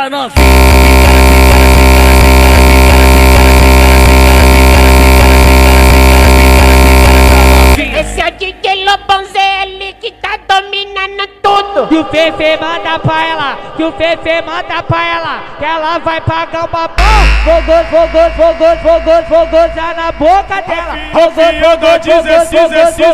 essa novinha. Esse é o DJ Lobão ZL que tá dominando tudo. Que o Fefe manda pra ela, que o Fefe manda pra ela, que ela vai pagar uma pau. Vou gozar na boca dela. Rafinha da 16